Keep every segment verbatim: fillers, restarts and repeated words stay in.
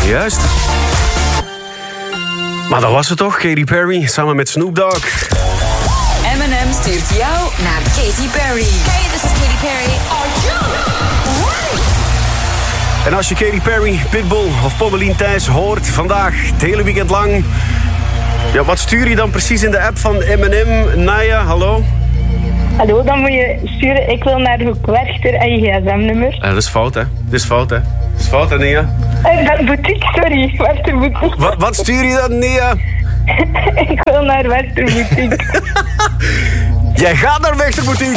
Juist. Maar dat was het toch, Katy Perry, samen met Snoop Dogg. M en M stuurt jou naar Katy Perry. Hey, this is Katy Perry. Are you ready? En als je Katy Perry, Pitbull of Pommelien Thijs hoort vandaag, het hele weekend lang... Ja, wat stuur je dan precies in de app van M en M? Naya, hallo? Hallo, dan moet je sturen, ik wil naar de hoek Werchter en je gsm nummer. Uh, dat is fout, hè? Dat is fout, hè? Dat is fout, hè, Nia? Uh, boutique, sorry, Werchter Boutique. Wat, wat stuur je dan, Nia? Ik wil naar Werchter Boutique. Jij gaat naar Werchter Boutique!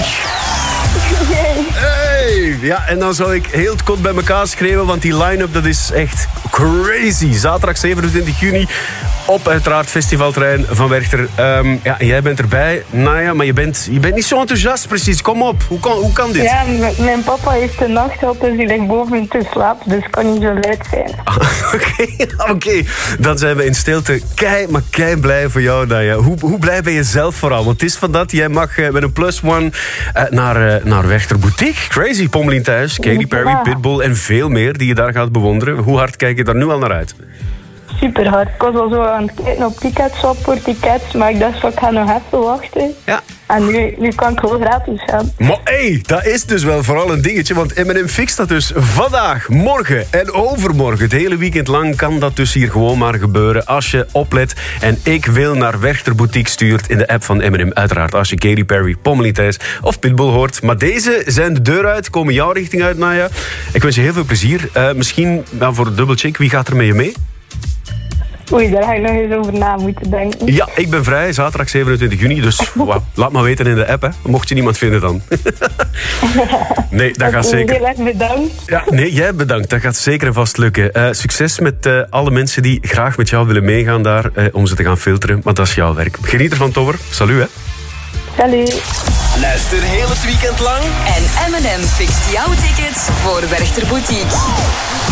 Hey! Ja, en dan zal ik heel het kot bij elkaar schreeuwen, want die line-up, dat is echt crazy. Zaterdag zevenentwintig juni op uiteraard festivalterrein van Werchter. Um, ja, jij bent erbij, Naya, maar je bent, je bent niet zo enthousiast precies. Kom op, hoe kan, hoe kan dit? Ja, m- mijn papa heeft de nacht gehad, dus die ligt boven te slapen, dus kan niet zo luid zijn. Oké, oké. Okay. Dan zijn we in stilte kei, maar kei blij voor jou, Naya. Hoe, hoe blij ben je zelf vooral? Want het is van dat, jij mag uh, met een plus one uh, naar, uh, naar Werchter Boutique. Crazy, Pommelien Thijs, Katy Perry, Pitbull en veel meer die je daar gaat bewonderen. Hoe hard kijk je daar nu al naar uit? Super hard. Ik was al zo aan het kijken op Ticketshop voor tickets, maar ik dacht van ik ga nog even wachten. Ja. En nu, nu kan ik gewoon gratis gaan. Maar hé, hey, dat is dus wel vooral een dingetje, want M en M fixt dat dus vandaag, morgen en overmorgen. Het hele weekend lang kan dat dus hier gewoon maar gebeuren als je oplet. En ik wil naar Werchter Boutique stuurt in de app van M en M. Uiteraard als je Katy Perry, Pommelien Thijs of Pitbull hoort. Maar deze zijn de deur uit, komen jouw richting uit, Naya. Ik wens je heel veel plezier. Uh, misschien nou, voor een dubbelcheck, wie gaat er met je mee? Oei, daar ga ik nog eens over na moeten denken. Ja, ik ben vrij, zaterdag zevenentwintig juni. Dus wow, laat maar weten in de app, hè. Mocht je niemand vinden dan. Nee, dat gaat zeker. Heel erg bedankt. Ja, nee, jij bedankt. Dat gaat zeker en vast lukken. Uh, succes met uh, alle mensen die graag met jou willen meegaan daar. Uh, om ze te gaan filteren. Maar dat is jouw werk. Geniet ervan, Tobber. Salut, hè. Salut. Luister heel het weekend lang. En M en M fixt jouw tickets voor Werchter Boutique.